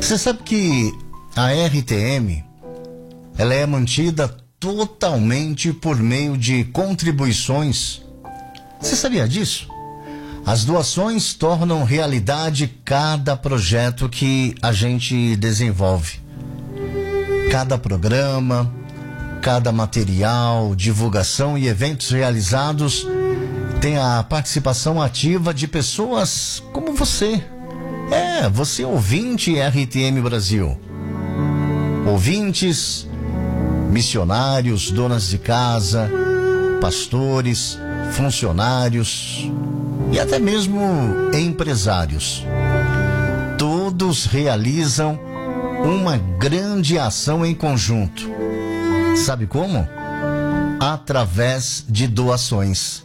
Você sabe que a RTM, ela é mantida totalmente por meio de contribuições. Você sabia disso? As doações tornam realidade cada projeto que a gente desenvolve. Cada programa, cada material, divulgação e eventos realizados tem a participação ativa de pessoas como você. Você ouvinte RTM Brasil. Ouvintes, missionários, donas de casa, pastores, funcionários e até mesmo empresários. Todos realizam uma grande ação em conjunto. Sabe como? Através de doações.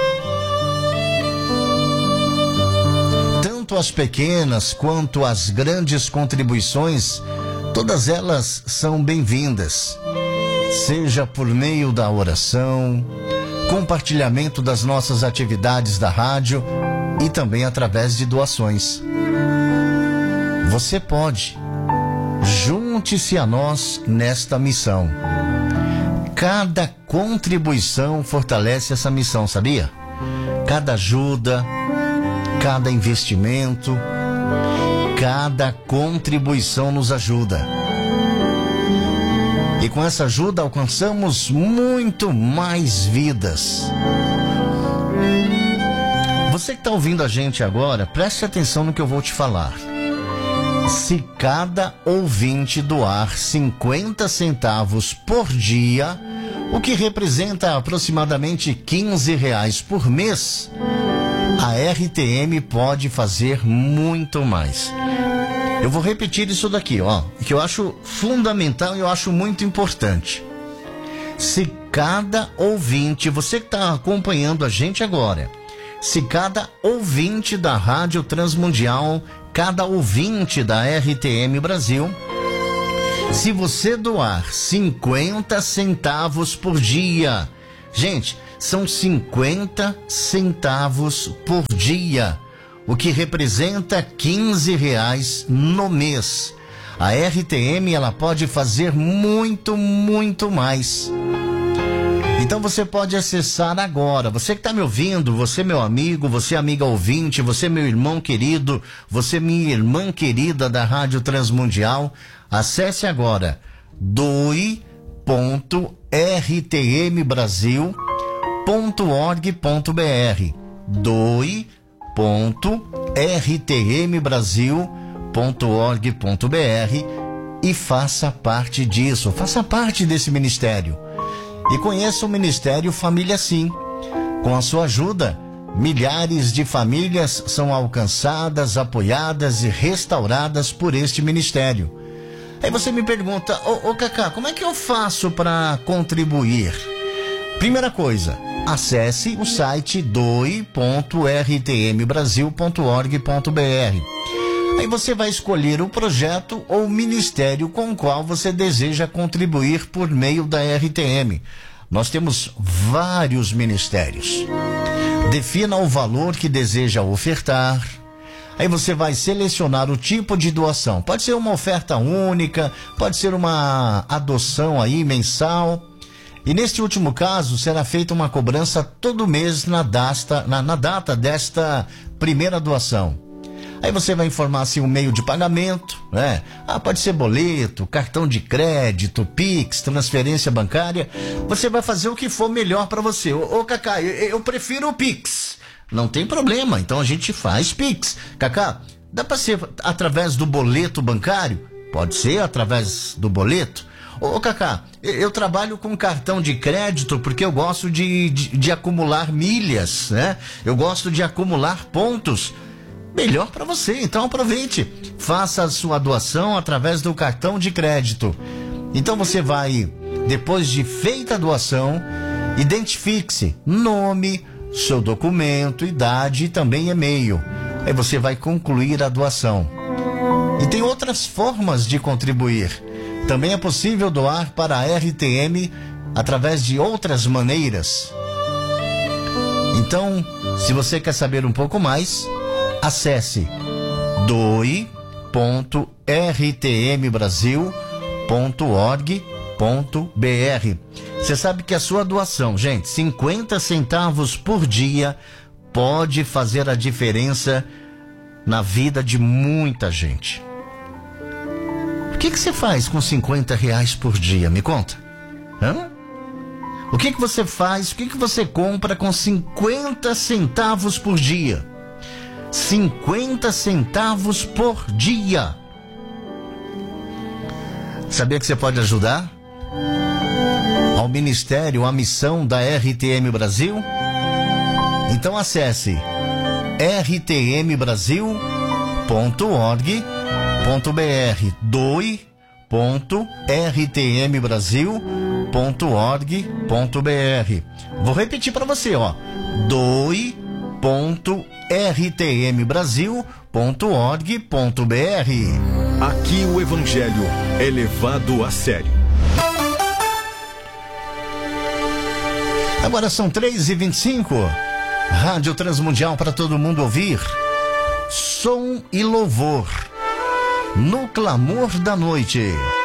Tanto as pequenas quanto as grandes contribuições, todas elas são bem-vindas. Seja por meio da oração, compartilhamento das nossas atividades da rádio e também através de doações. Você pode. Junte-se a nós nesta missão. Cada contribuição fortalece essa missão, sabia? Cada ajuda, cada investimento, cada contribuição nos ajuda. E com essa ajuda alcançamos muito mais vidas. Você que está ouvindo a gente agora, preste atenção no que eu vou te falar. Se cada ouvinte doar 50 centavos por dia, o que representa aproximadamente R$15 por mês, a RTM pode fazer muito mais. Eu vou repetir isso daqui, que eu acho fundamental e eu acho muito importante. Se cada ouvinte, você que está acompanhando a gente agora, se cada ouvinte da Rádio Transmundial, cada ouvinte da RTM Brasil, se você doar 50 centavos por dia, gente, são 50 centavos por dia, o que representa R$15 no mês. A RTM, ela pode fazer muito, muito mais. Então você pode acessar agora. Você que está me ouvindo, você meu amigo, você amiga ouvinte, você meu irmão querido, você minha irmã querida da Rádio Transmundial, acesse agora doe.rtmbrasil.org.br doe.rtmbrasil.org.br e faça parte disso, faça parte desse ministério. E conheça o Ministério Família Sim. Com a sua ajuda, milhares de famílias são alcançadas, apoiadas e restauradas por este ministério. Aí você me pergunta, Cacá, como é que eu faço para contribuir? Primeira coisa, acesse o site doe.rtmbrasil.org.br. Aí você vai escolher o projeto ou o ministério com o qual você deseja contribuir por meio da RTM. Nós temos vários ministérios. Defina o valor que deseja ofertar. Aí você vai selecionar o tipo de doação. Pode ser uma oferta única, pode ser uma adoção aí mensal. E neste último caso, será feita uma cobrança todo mês na data desta primeira doação. Aí você vai informar assim o meio de pagamento, né? Pode ser boleto, cartão de crédito, Pix, transferência bancária. Você vai fazer o que for melhor para você. Cacá, eu prefiro o Pix. Não tem problema, então a gente faz Pix. Cacá, dá para ser através do boleto bancário? Pode ser através do boleto. Cacá, eu trabalho com cartão de crédito porque eu gosto de acumular milhas, né? Eu gosto de acumular pontos. Melhor para você, então aproveite. Faça a sua doação através do cartão de crédito. Então você vai, depois de feita a doação, identifique-se, nome, seu documento, idade e também e-mail. Aí você vai concluir a doação. E tem outras formas de contribuir. Também é possível doar para a RTM através de outras maneiras. Então, se você quer saber um pouco mais, acesse doe.rtmbrasil.org.br doe.rtmbrasil.org.br. Você sabe que a sua doação, gente, 50 centavos por dia, pode fazer a diferença na vida de muita gente. O que você faz com 50 reais por dia? Me conta. Hã? O que você faz, o que você compra com 50 centavos por dia? 50 centavos por dia. Sabia que você pode ajudar ao ministério, à missão da RTM Brasil? Então acesse rtmbrasil.org.br, doe.rtmbrasil.org.br. Vou repetir para você, ó. doe.rtmbrasil.org.br. Aqui o Evangelho é levado a sério. Agora são 3h25. Rádio Transmundial para todo mundo ouvir. Som e louvor no clamor da noite.